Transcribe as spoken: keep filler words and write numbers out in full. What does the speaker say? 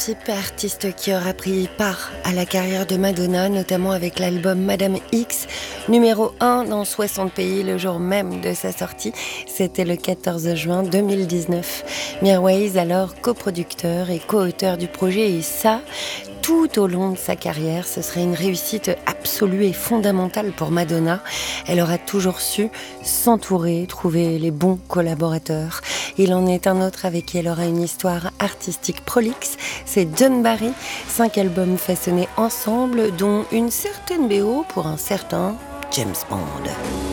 principe, artiste qui aura pris part à la carrière de Madonna, notamment avec l'album Madame X, numéro un dans soixante pays le jour même de sa sortie. C'était le quatorze juin deux mille dix-neuf. Mirwais, alors coproducteur et co-auteur du projet, et ça, tout au long de sa carrière, ce serait une réussite absolue et fondamentale pour Madonna. Elle aura toujours su s'entourer, trouver les bons collaborateurs. Il en est un autre avec qui elle aura une histoire artistique prolixe. C'est John Barry, cinq albums façonnés ensemble, dont une certaine B O pour un certain James Bond.